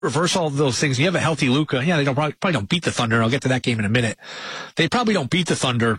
reverse all of those things. You have a healthy Luka. Yeah, they probably don't beat the Thunder. I'll get to that game in a minute. They probably don't beat the Thunder.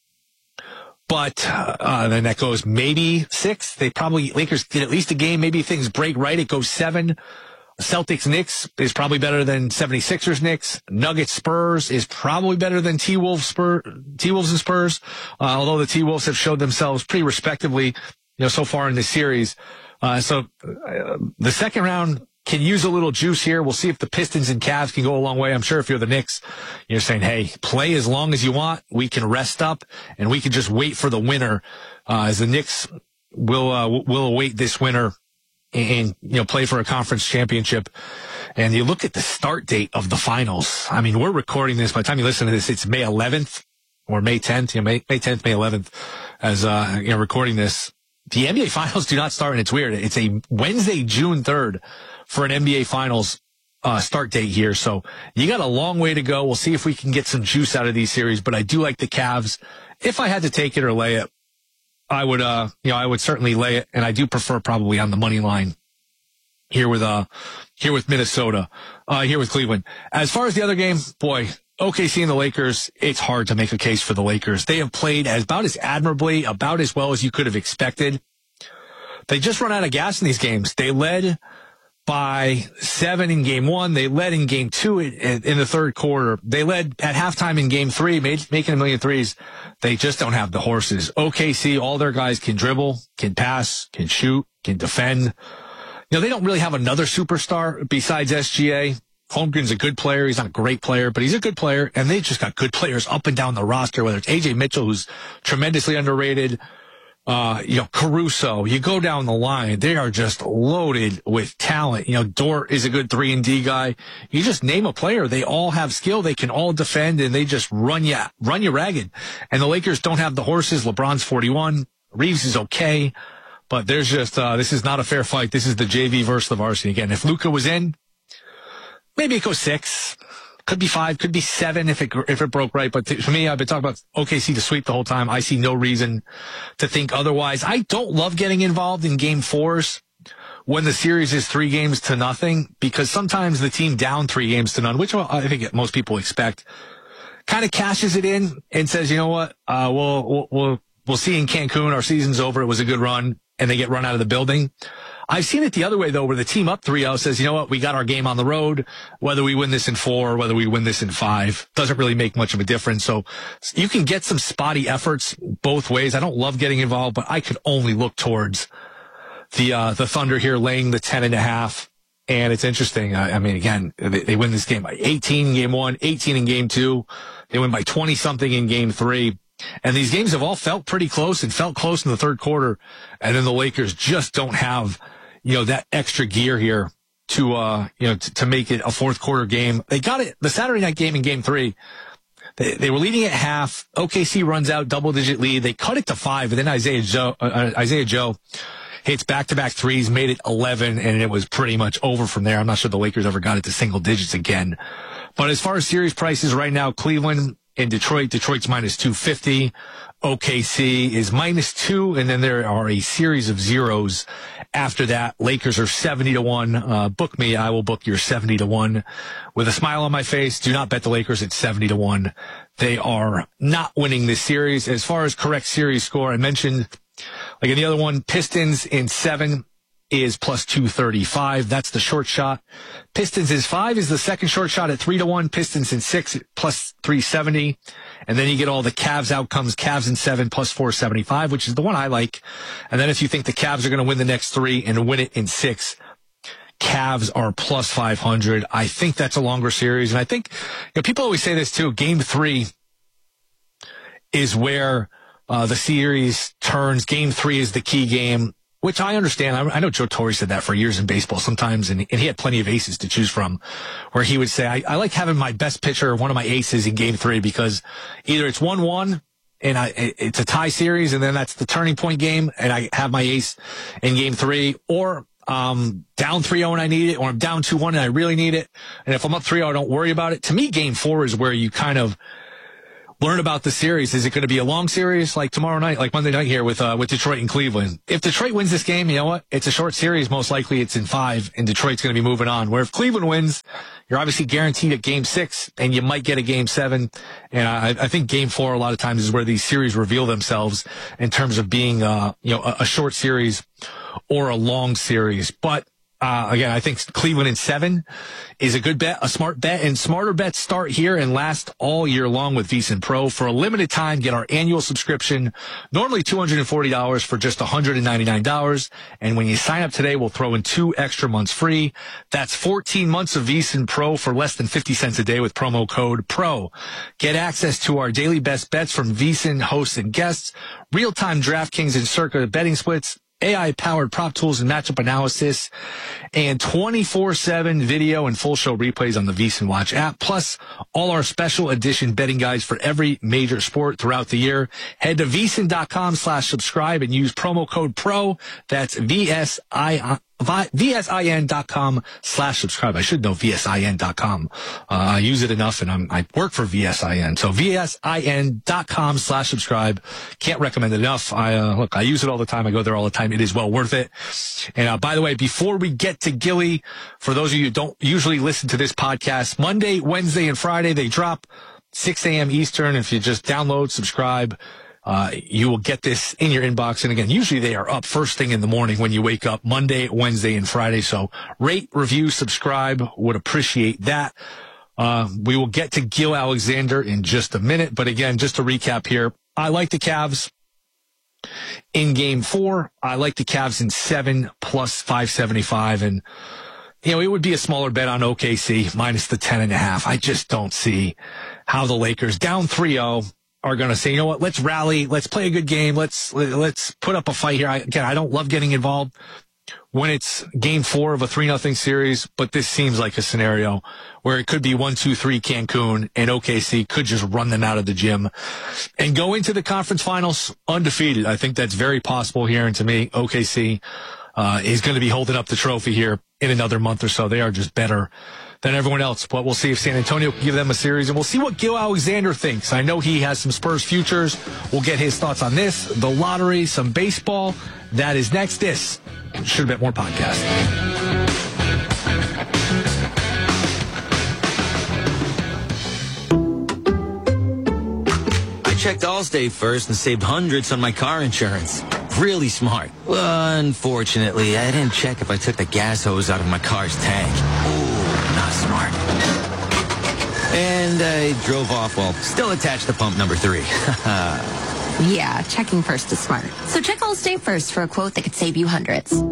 But then that goes maybe 6. Lakers get at least a game. Maybe things break right. It goes 7. Celtics Knicks is probably better than 76ers Knicks. Nuggets Spurs is probably better than T-Wolves and Spurs. Although the T-Wolves have showed themselves pretty respectively, so far in this series. So the second round can use a little juice here. We'll see if the Pistons and Cavs can go a long way. I'm sure if you're the Knicks, you're saying, hey, play as long as you want. We can rest up and we can just wait for the winner, as the Knicks will await this winner and play for a conference championship. And you look at the start date of the finals. I mean, we're recording this. By the time you listen to this, it's May 11th or May 10th, May 10th, May 11th as, recording this. The NBA finals do not start, and it's weird. It's a Wednesday, June 3rd for an NBA finals, start date here. So you got a long way to go. We'll see if we can get some juice out of these series, but I do like the Cavs. If I had to take it or lay it, I would certainly lay it, and I do prefer probably on the money line here with Minnesota, here with Cleveland. As far as the other game, boy, OKC and the Lakers, it's hard to make a case for the Lakers. They have played about as admirably, about as well as you could have expected. They just run out of gas in these games. They led by 7 in game 1. They led in game 2 in the third quarter. They led at halftime in game 3, making a million threes. They just don't have the horses. OKC, all their guys can dribble, can pass, can shoot, can defend. They don't really have another superstar besides SGA. Holmgren's a good player. He's not a great player, but he's a good player. And they just got good players up and down the roster, whether it's AJ Mitchell, who's tremendously underrated, Caruso. You go down the line, they are just loaded with talent. Dort is a good 3-and-D guy. You just name a player. They all have skill. They can all defend, and they just run you ragged. And the Lakers don't have the horses. LeBron's 41. Reeves is okay. But there's just, this is not a fair fight. This is the JV versus the varsity. Again, if Luka was in, maybe it goes 6. Could be 5, could be 7 if it broke right. But for me, I've been talking about OKC to sweep the whole time. I see no reason to think otherwise. I don't love getting involved in game 4s when the series is 3-0 because sometimes the team down 3-0, which I think most people expect, kind of cashes it in and says, you know what, we'll see in Cancun. Our season's over. It was a good run. And they get run out of the building. I've seen it the other way, though, where the team up 3-0 says, you know what, we got our game on the road. Whether we win this in 4 or whether we win this in 5 doesn't really make much of a difference. So you can get some spotty efforts both ways. I don't love getting involved, but I could only look towards the Thunder here laying the 10.5. And it's interesting. I mean, again, they win this game by 18 in game 1, 18 in game 2. They win by 20-something in game 3. And these games have all felt pretty close and felt close in the third quarter. And then the Lakers just don't have, that extra gear here to make it a fourth quarter game. They got it. The Saturday night game in game 3, they were leading at half. OKC runs out double-digit lead. They cut it to 5, and then Isaiah Joe hits back-to-back threes, made it 11, and it was pretty much over from there. I'm not sure the Lakers ever got it to single digits again. But as far as series prices right now, Cleveland and Detroit's minus 250. OKC is minus 2, and then there are a series of zeros after that. Lakers are 70-1. Book me. I will book your 70-1 with a smile on my face. Do not bet the Lakers at 70-1. They are not winning this series. As far as correct series score, I mentioned, like in the other one, Pistons in 7 is plus 235. That's the short shot. Pistons is 5 is the second short shot at 3-1. Pistons in 6 plus 370. And then you get all the Cavs outcomes. Cavs in 7 plus 475, which is the one I like. And then if you think the Cavs are going to win the next 3 and win it in 6, Cavs are plus 500. I think that's a longer series. And I think, people always say this too. Game 3 is where the series turns. Game 3 is the key game, which I understand. I know Joe Torre said that for years in baseball sometimes, and he had plenty of aces to choose from, where he would say, I like having my best pitcher, one of my aces in game 3, because either it's 1-1 and it's a tie series, and then that's the turning point game, and I have my ace in game 3, or down 3-0 and I need it, or I'm down 2-1 and I really need it. And if I'm up 3-0, I don't worry about it. To me, game 4 is where you kind of learn about the series. Is it going to be a long series like tomorrow night, like Monday night here with Detroit and Cleveland? If Detroit wins this game, you know what? It's a short series. Most likely it's in 5, and Detroit's going to be moving on. Where if Cleveland wins, you're obviously guaranteed a game 6, and you might get a game 7. And I think game 4 a lot of times is where these series reveal themselves in terms of being, a short series or a long series. But again, I think Cleveland in 7 is a good bet, a smart bet, and smarter bets start here and last all year long with VSiN Pro. For a limited time, get our annual subscription, normally $240 for just $199. And when you sign up today, we'll throw in 2 extra months free. That's 14 months of VSiN Pro for less than 50 cents a day with promo code PRO. Get access to our daily best bets from VSiN hosts and guests, real-time DraftKings and Circa betting splits, AI-powered prop tools and matchup analysis, and 24/7 video and full show replays on the VSiN Watch app, plus all our special edition betting guides for every major sport throughout the year. Head to VSiN.com/subscribe and use promo code PRO. That's VSIN.com/subscribe. I should know VSIN.com. I use it enough, and I work for VSIN. So VSIN.com/subscribe. Can't recommend it enough. I use it all the time. I go there all the time. It is well worth it. And by the way, before we get to Gilly, for those of you who don't usually listen to this podcast, Monday, Wednesday, and Friday, they drop 6 a.m. Eastern. If you just download, subscribe, you will get this in your inbox. And again, usually they are up first thing in the morning when you wake up, Monday, Wednesday, and Friday. So rate, review, subscribe. Would appreciate that. We will get to Gil Alexander in just a minute. But again, just to recap here, I like the Cavs in game 4. I like the Cavs in 7 plus 575. And, it would be a smaller bet on OKC minus the 10.5. I just don't see how the Lakers down 3-0 are going to say, you know what, let's rally, let's play a good game, let's put up a fight here. I don't love getting involved when it's game 4 of a 3-0 series, but this seems like a scenario where it could be 1-2-3 Cancun, and OKC could just run them out of the gym and go into the conference finals undefeated. I think that's very possible here, and to me, OKC is going to be holding up the trophy here in another month or so. They are just better than everyone else. But we'll see if San Antonio can give them a series, and we'll see what Gil Alexander thinks. I know he has some Spurs futures. We'll get his thoughts on this, the lottery, some baseball. That is next. This Should Bet More podcast. I checked Allstate first and saved hundreds on my car insurance. Really smart. Unfortunately, I didn't check if I took the gas hose out of my car's tank. Ooh, not smart. And I drove off while still attached to pump number 3. Yeah, checking first is smart. So check Allstate first for a quote that could save you hundreds.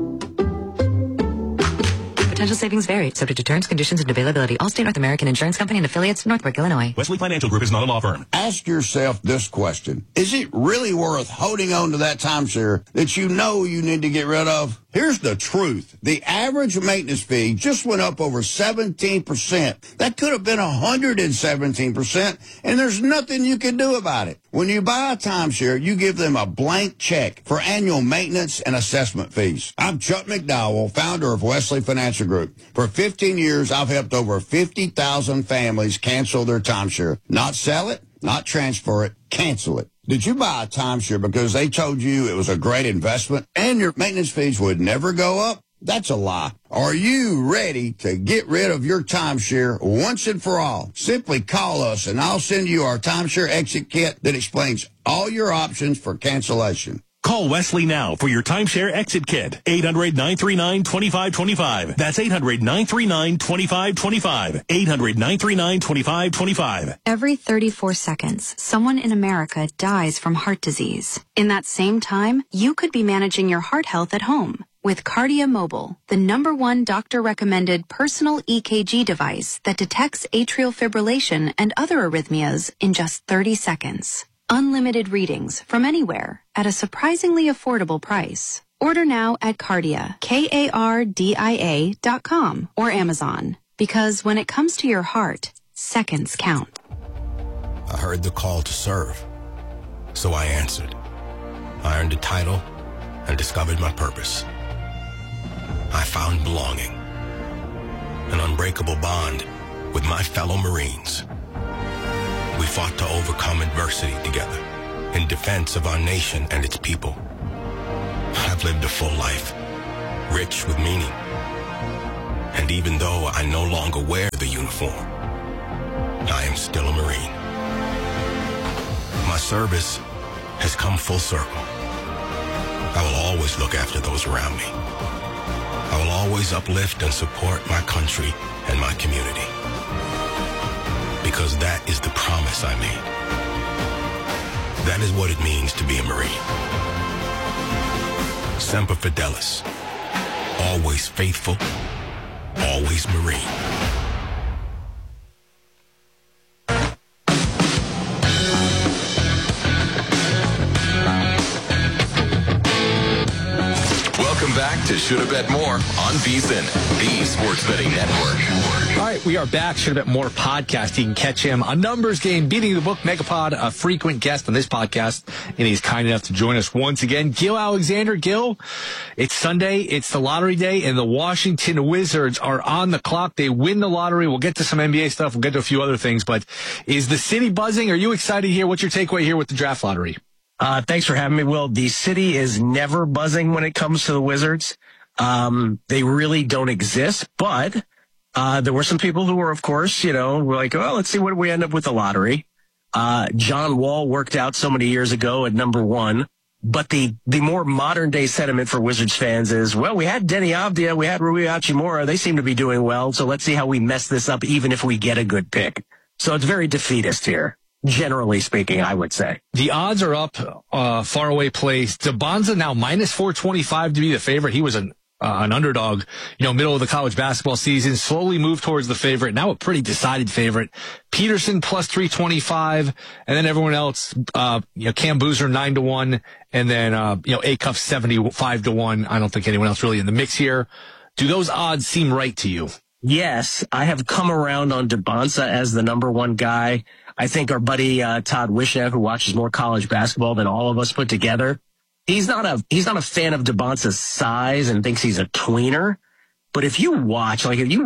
Potential savings vary, subject to terms, conditions, and availability. Allstate North American Insurance Company and affiliates, Northbrook, Illinois. Wesley Financial Group is not a law firm. Ask yourself this question. Is it really worth holding on to that timeshare that you know you need to get rid of? Here's the truth. The average maintenance fee just went up over 17%. That could have been 117%, and there's nothing you can do about it. When you buy a timeshare, you give them a blank check for annual maintenance and assessment fees. I'm Chuck McDowell, founder of Wesley Financial Group. For 15 years, I've helped over 50,000 families cancel their timeshare. Not sell it, not transfer it, cancel it. Did you buy a timeshare because they told you it was a great investment and your maintenance fees would never go up? That's a lie. Are you ready to get rid of your timeshare once and for all? Simply call us and I'll send you our timeshare exit kit that explains all your options for cancellation. Call Wesley now for your timeshare exit kit. 800-939-2525. That's 800-939-2525. 800-939-2525. Every 34 seconds, someone in America dies from heart disease. In that same time, you could be managing your heart health at home with Cardia Mobile, the #1 doctor-recommended personal EKG device that detects atrial fibrillation and other arrhythmias in just 30 seconds. Unlimited readings from anywhere at a surprisingly affordable price. Order now at Cardia, KARDIA.com or Amazon. Because when it comes to your heart, seconds count. I heard the call to serve, so I answered. I earned a title and discovered my purpose. I found belonging, an unbreakable bond with my fellow Marines. We fought to overcome adversity together in defense of our nation and its people. I've lived a full life, rich with meaning. And even though I no longer wear the uniform, I am still a Marine. My service has come full circle. I will always look after those around me. I will always uplift and support my country and my community. Because that is the promise I made. That is what it means to be a Marine. Semper Fidelis. Always faithful. Always Marine. Welcome back to Shoulda Bet More on VSiN, the Sports Betting Network. All right, we are back. Shoulda Bet More podcast. You can catch him on Numbers Game, Beating the Book, Megapod, a frequent guest on this podcast, and he's kind enough to join us once again. Gil Alexander. Gil, it's Sunday, it's the lottery day, and the Washington Wizards are on the clock. They win the lottery. We'll get to some NBA stuff. We'll get to a few other things, but is the city buzzing? Are you excited here? What's your takeaway here with the draft lottery? Thanks for having me, Will. The city is never buzzing when it comes to the Wizards. They really don't exist, but there were some people who were, of course, were like, oh, let's see what we end up with the lottery. John Wall worked out so many years ago at number 1. But the more modern day sentiment for Wizards fans is, well, we had Denny Avdia, we had Rui Hachimura. They seem to be doing well. So let's see how we mess this up, even if we get a good pick. So it's very defeatist here. Generally speaking, I would say. The odds are up, faraway place. DeBonza now minus 425 to be the favorite. He was an underdog, middle of the college basketball season, slowly moved towards the favorite. Now a pretty decided favorite. Peterson plus 325. And then everyone else, Cam Boozer 9-1. And then, Acuff 75-1. I don't think anyone else really in the mix here. Do those odds seem right to you? Yes, I have come around on DeBonza as the number 1 guy. I think our buddy Todd Wishnev, who watches more college basketball than all of us put together, he's not a fan of DeBonza's size and thinks he's a tweener. But if you watch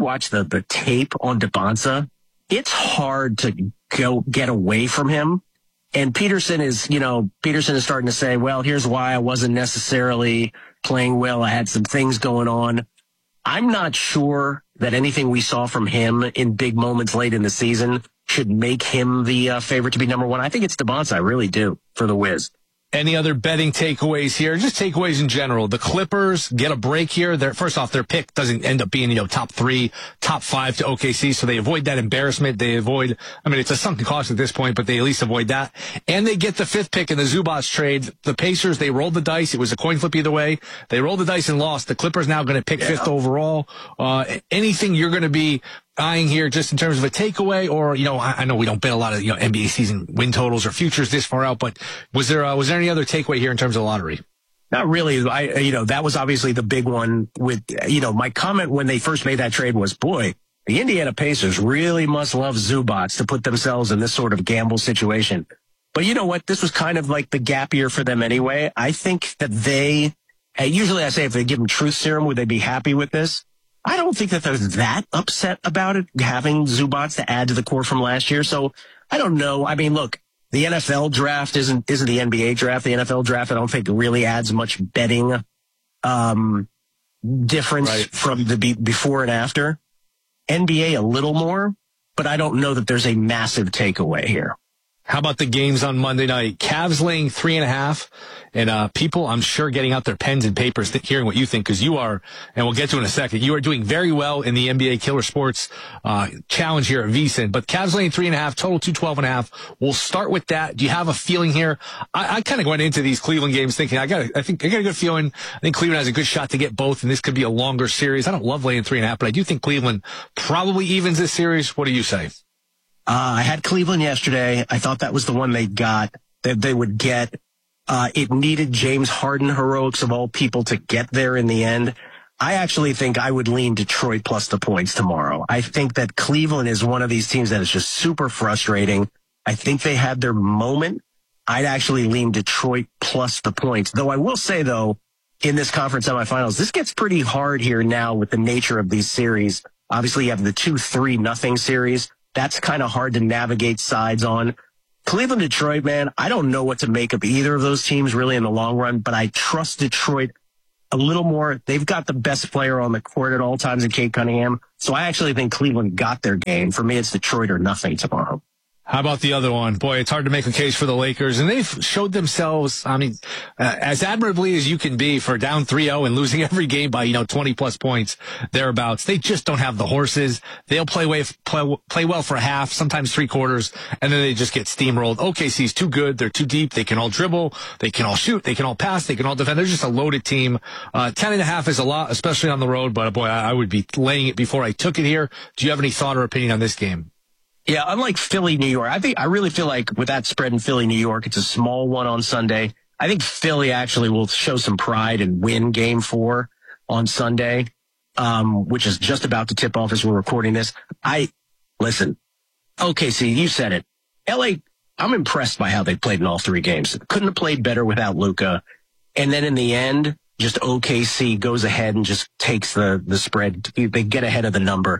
the tape on DeBonza, it's hard to get away from him. And Peterson is starting to say, well, here's why I wasn't necessarily playing well. I had some things going on. I'm not sure that anything we saw from him in big moments late in the season should make him the favorite to be number 1. I think it's DeBonza. I really do, for the Wiz. Any other betting takeaways here? Just takeaways in general. The Clippers get a break here. First off, their pick doesn't end up being, top 3, top 5 to OKC, so they avoid that embarrassment. It's a sunken cost at this point, but they at least avoid that. And they get the 5th pick in the Zubac trade. The Pacers, they rolled the dice. It was a coin flip either way. They rolled the dice and lost. The Clippers now going to pick 5th overall. Anything you're going to be eyeing here just in terms of a takeaway, or, I know we don't bet a lot of, NBA season win totals or futures this far out, but was there any other takeaway here in terms of the lottery? Not really. That was obviously the big one with, my comment when they first made that trade was, boy, the Indiana Pacers really must love Zubac to put themselves in this sort of gamble situation. But you know what? This was kind of like the gap year for them anyway. I think that usually I say if they give them truth serum, would they be happy with this? I don't think that they're that upset about it, having Zubac to add to the core from last year. So I don't know. I mean, look, the NFL draft isn't the NBA draft. The NFL draft, I don't think really adds much betting difference from the before and after. NBA a little more, but I don't know that there's a massive takeaway here. How about the games on Monday night? Cavs laying 3.5, and people, I'm sure, getting out their pens and papers, hearing what you think, because you are, and we'll get to in a second, you are doing very well in the NBA Killer Sports challenge here at VSiN. But Cavs laying 3.5, total 212.5. We'll start with that. Do you have a feeling here? I kind of went into these Cleveland games thinking I got a good feeling. I think Cleveland has a good shot to get both, and this could be a longer series. I don't love laying 3.5, but I do think Cleveland probably evens this series. What do you say? I had Cleveland yesterday. I thought that was the one they would get. It needed James Harden heroics of all people to get there in the end. I actually think I would lean Detroit plus the points tomorrow. I think that Cleveland is one of these teams that is just super frustrating. I think they had their moment. I'd actually lean Detroit plus the points. Though I will say, though, in this conference semifinals, this gets pretty hard here now with the nature of these series. Obviously, you have the 2-3-0 series. That's kind of hard to navigate sides on. Cleveland, Detroit, man, I don't know what to make of either of those teams really in the long run, but I trust Detroit a little more. They've got the best player on the court at all times in Cade Cunningham. So I actually think Cleveland got their game. For me, it's Detroit or nothing tomorrow. How about the other one? Boy, it's hard to make a case for the Lakers, and they've showed themselves, as admirably as you can be for down 3-0 and losing every game by, 20 plus points thereabouts. They just don't have the horses. They'll play well for a half, sometimes 3 quarters, and then they just get steamrolled. OKC's too good. They're too deep. They can all dribble. They can all shoot. They can all pass. They can all defend. They're just a loaded team. 10.5 is a lot, especially on the road, but boy, I would be laying it before I took it here. Do you have any thought or opinion on this game? Yeah, unlike Philly, New York, I really feel like with that spread in Philly, New York, it's a small one on Sunday. I think Philly actually will show some pride and win game 4 on Sunday, which is just about to tip off as we're recording this. Listen, OKC, you said it. LA, I'm impressed by how they played in all 3 games. Couldn't have played better without Luka. And then in the end, just OKC goes ahead and just takes the spread. They get ahead of the number.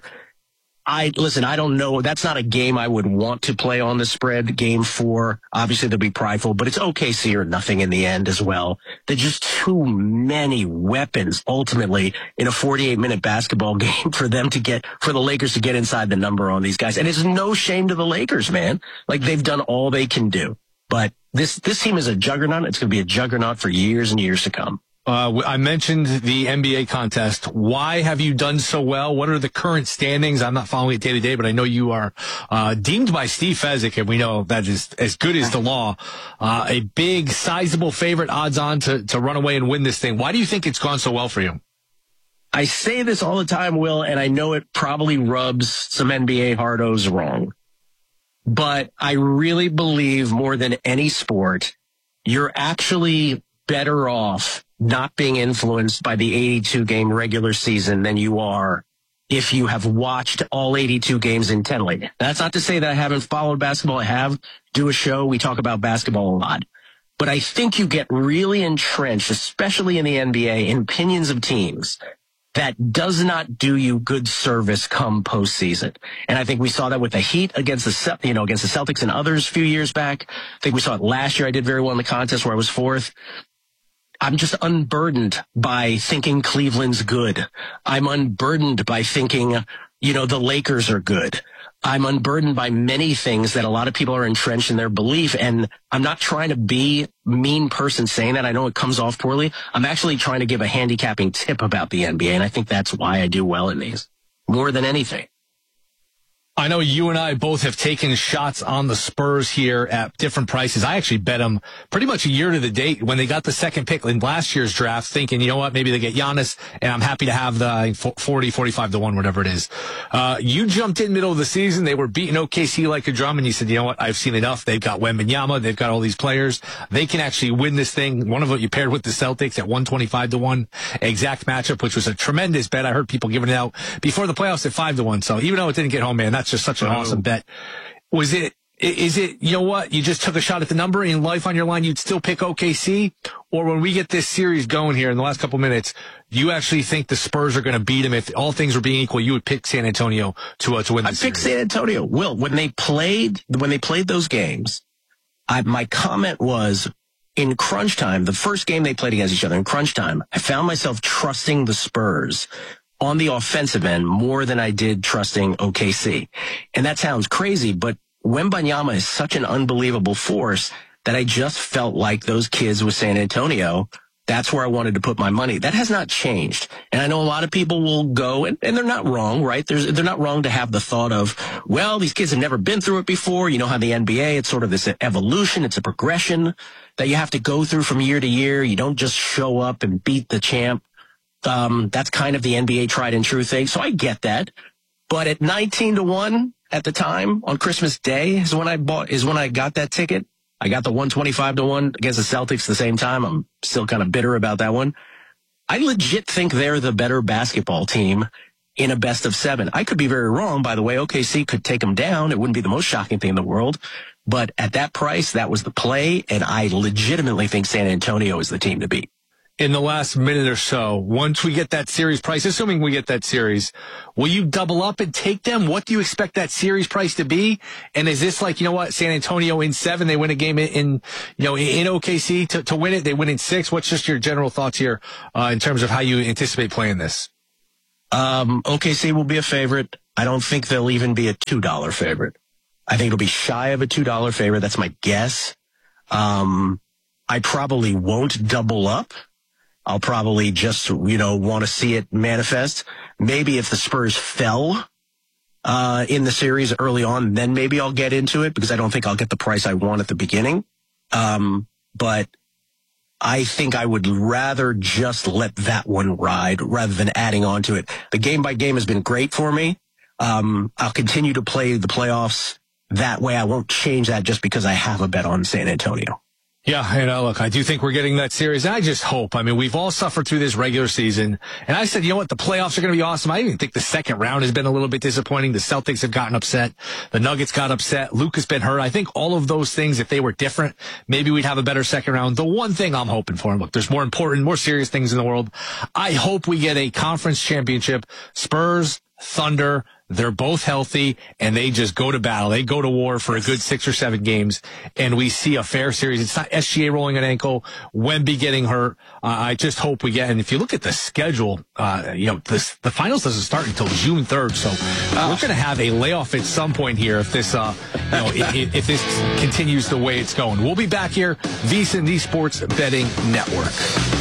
I don't know. That's not a game I would want to play on the spread. Game 4, obviously they'll be prideful, but it's OKC or nothing in the end as well. There's just too many weapons ultimately in a 48-minute basketball game for the Lakers to get inside the number on these guys. And it's no shame to the Lakers, man. Like, they've done all they can do. But this team is a juggernaut. It's going to be a juggernaut for years and years to come. I mentioned the NBA contest. Why have you done so well? What are the current standings? I'm not following it day to day, but I know you are deemed by Steve Fezzik, and we know that is as good as the law. A big, sizable favorite, odds on to run away and win this thing. Why do you think it's gone so well for you? I say this all the time, Will, and I know it probably rubs some NBA hardos wrong. But I really believe more than any sport, you're actually better off not being influenced by the 82-game regular season than you are if you have watched all 82 games intently. That's not to say that I haven't followed basketball. I have. Do a show. We talk about basketball a lot. But I think you get really entrenched, especially in the NBA, in opinions of teams that does not do you good service come postseason. And I think we saw that with the Heat against the Celtics and others a few years back. I think we saw it last year. I did very well in the contest where I was 4th. I'm just unburdened by thinking Cleveland's good. I'm unburdened by thinking, the Lakers are good. I'm unburdened by many things that a lot of people are entrenched in their belief. And I'm not trying to be a mean person saying that. I know it comes off poorly. I'm actually trying to give a handicapping tip about the NBA. And I think that's why I do well in these more than anything. I know you and I both have taken shots on the Spurs here at different prices. I actually bet them pretty much a year to the date when they got the second pick in last year's draft, thinking, you know what, maybe they get Giannis, and I'm happy to have the 40, 45 to 1, whatever it is. You jumped in middle of the season. They were beating OKC like a drum, and you said, you know what, I've seen enough. They've got Wembanyama. They've got all these players. They can actually win this thing. One of them you paired with the Celtics at 125 to 1 exact matchup, which was a tremendous bet. I heard people giving it out before the playoffs at 5 to 1. So even though it didn't get home, man, that's just such an awesome bet. Is it, you know what, you just took a shot at the number in life on your line, you'd still pick OKC? Or when we get this series going here in the last couple minutes, do you actually think the Spurs are going to beat them? If all things were being equal, you would pick San Antonio to win the series? I picked San Antonio. Will, when they played those games, my comment was, in crunch time, the first game they played against each other, in crunch time, I found myself trusting the Spurs on the offensive end more than I did trusting OKC. And that sounds crazy, but Wembanyama is such an unbelievable force that I just felt like those kids with San Antonio, that's where I wanted to put my money. That has not changed. And I know a lot of people will go, and they're not wrong, right? They're not wrong to have the thought of, well, these kids have never been through it before. You know how the NBA, it's sort of this evolution. It's a progression that you have to go through from year to year. You don't just show up and beat the champ. That's kind of the NBA tried and true thing. So I get that. But at 19 to 1 at the time on Christmas Day is when I got that ticket. I got the 125 to 1 against the Celtics at the same time. I'm still kind of bitter about that one. I legit think they're the better basketball team in a best of 7. I could be very wrong. By the way, OKC could take them down. It wouldn't be the most shocking thing in the world. But at that price, that was the play. And I legitimately think San Antonio is the team to beat. in the last minute or so, once we get that series price, assuming we get that series, will you double up and take them? What do you expect that series price to be? And is this like, you know what, San Antonio in 7, they win a game in OKC to win it. They win in 6. What's just your general thoughts here in terms of how you anticipate playing this? OKC will be a favorite. I don't think they'll even be a $2 favorite. I think it'll be shy of a $2 favorite. That's my guess. I probably won't double up. I'll probably just, want to see it manifest. Maybe if the Spurs fell in the series early on, then maybe I'll get into it because I don't think I'll get the price I want at the beginning. But I think I would rather just let that one ride rather than adding on to it. The game by game has been great for me. I'll continue to play the playoffs that way. I won't change that just because I have a bet on San Antonio. Yeah, look, I do think we're getting that series. And I just hope. I mean, we've all suffered through this regular season. And I said, you know what? The playoffs are going to be awesome. I even think the second round has been a little bit disappointing. The Celtics have gotten upset. The Nuggets got upset. Luke has been hurt. I think all of those things, if they were different, maybe we'd have a better second round. The one thing I'm hoping for, and look, there's more important, more serious things in the world. I hope we get a conference championship. Spurs, Thunder, they're both healthy, and they just go to battle. They go to war for a good 6 or 7 games, and we see a fair series. It's not SGA rolling an ankle, Wemby getting hurt. I just hope we get, and if you look at the schedule, the finals doesn't start until June 3rd, so we're going to have a layoff at some point here if this, if this continues the way it's going. We'll be back here, VSiN, the Sports Betting Network.